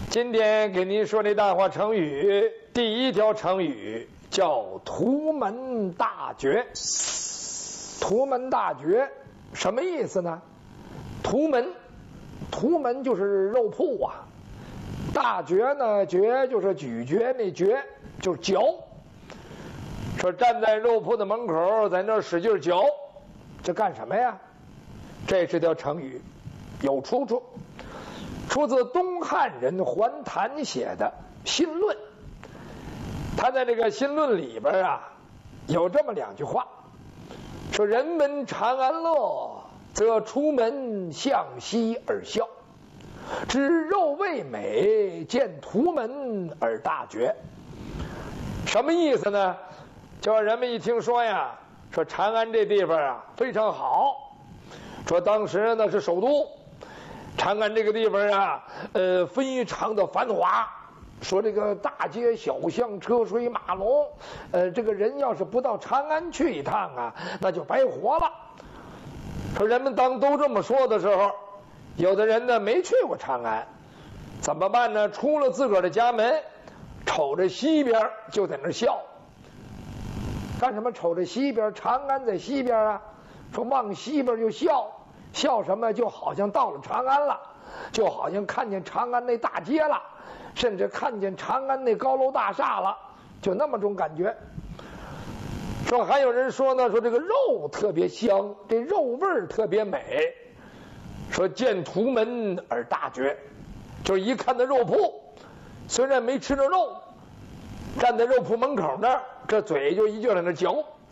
今天给您说这大话成语，第一条成语叫屠门大决。屠门大决什么意思呢？屠门就是肉铺啊，大决呢，决就是咀嚼那决，就是嚼。说站在肉铺的门口，在那儿使劲嚼，这干什么呀？这是条成语，有出处，出自东汉人桓谭写的《新论》。他在这个《新论》里边啊，有这么两句话，说人闻长安乐，则出门向西而笑，知肉味美，见屠门而大决。什么意思呢？就是人们一听说呀，说长安这地方啊非常好，说当时呢是首都，长安这个地方啊，非常的繁华。说这个大街小巷车水马龙，这个人要是不到长安去一趟啊，那就白活了。说人们当都这么说的时候，有的人呢没去过长安，怎么办呢？出了自个儿的家门，瞅着西边就在那笑。干什么？瞅着西边，长安在西边啊，说往西边就笑，笑什么？就好像到了长安了，就好像看见长安那大街了，甚至看见长安那高楼大厦了，就那么种感觉。说还有人说呢，说这个肉特别香，这肉味儿特别美，说见屠门而大决，就是一看那肉铺，虽然没吃着肉，站在肉铺门口那儿，这嘴就一劲在那嚼，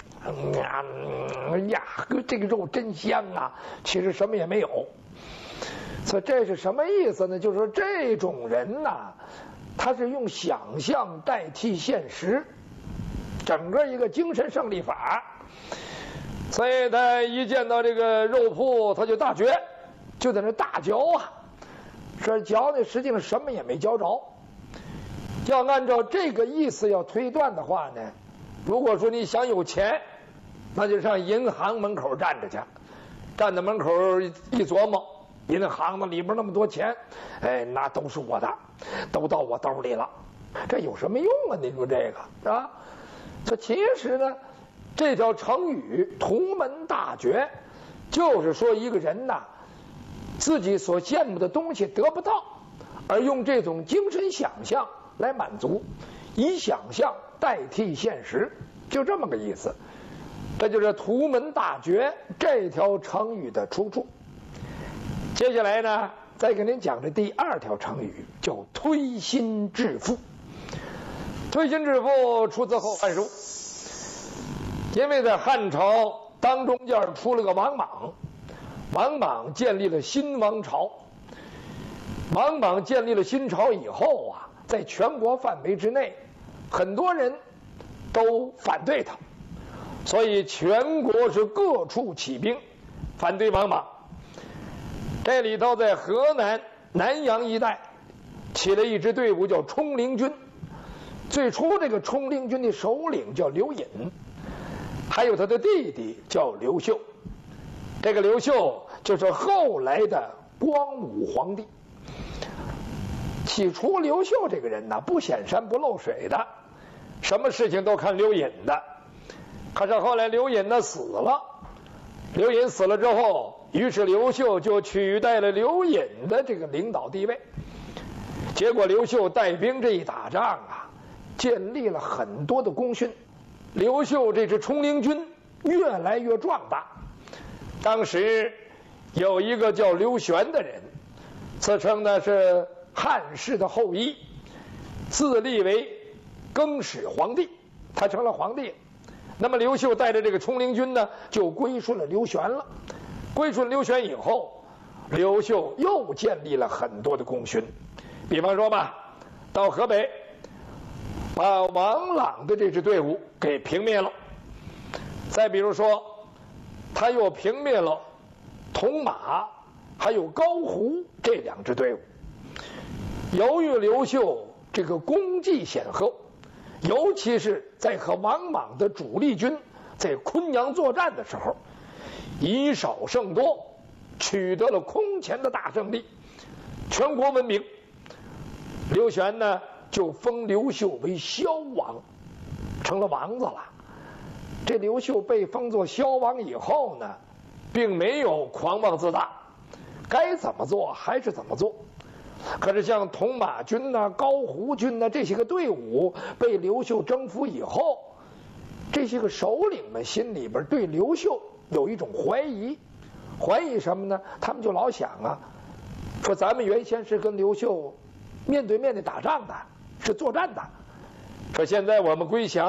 呀，这个肉真香啊！其实什么也没有。所以这是什么意思呢？就是说这种人呐，他是用想象代替现实，整个一个精神胜利法。所以他一见到这个肉铺，他就大决，就在那大嚼啊。这嚼呢，实际上什么也没嚼着。要按照这个意思要推断的话呢，如果说你想有钱，那就上银行门口站着去，站在门口一琢磨，银行的里边那么多钱，那都是我的，都到我兜里了，这有什么用啊？你说这个啊？这其实呢，这条成语屠门大决，就是说一个人呐，自己所羡慕的东西得不到，而用这种精神想象来满足，以想象代替现实，就这么个意思。这就是屠门大决这条成语的出处。接下来呢，再给您讲这第二条成语，叫推心置腹。推心置腹出自《后汉书》，因为在汉朝当中间出了个王莽，王莽建立了新王朝。王莽建立了新朝以后啊，在全国范围之内，很多人都反对他，所以全国是各处起兵反对王莽。这里头在河南南阳一带起了一支队伍，叫冲灵军。最初这个冲灵军的首领叫刘隐，还有他的弟弟叫刘秀。这个刘秀就是后来的光武皇帝。起初刘秀这个人呢，不显山不漏水的，什么事情都看刘隐的。可是后来刘隐呢死了，刘隐死了之后，于是刘秀就取代了刘隐的这个领导地位。结果刘秀带兵这一打仗啊，建立了很多的功勋，刘秀这支冲灵军越来越壮大。当时有一个叫刘玄的人，自称呢是汉室的后裔，自立为更始皇帝，他成了皇帝。那么刘秀带着这个冲灵军呢，就归顺了刘玄了。归顺刘玄以后，刘秀又建立了很多的功勋，比方说吧，到河北把王朗的这支队伍给平灭了。再比如说，他又平灭了铜马还有高胡这两支队伍。由于刘秀这个功绩显赫，尤其是在和王莽的主力军在昆阳作战的时候，以少胜多，取得了空前的大胜利，全国闻名。 刘玄呢就封刘秀为萧王，成了王子了。这刘秀被封作萧王以后呢，并没有狂妄自大，该怎么做还是怎么做。可是像铜马军呐、高胡军呐这些个队伍被刘秀征服以后，这些个首领们心里边对刘秀有一种怀疑。怀疑什么呢？他们就老想啊，说咱们原先是跟刘秀面对面的打仗的，是作战的，说现在我们归降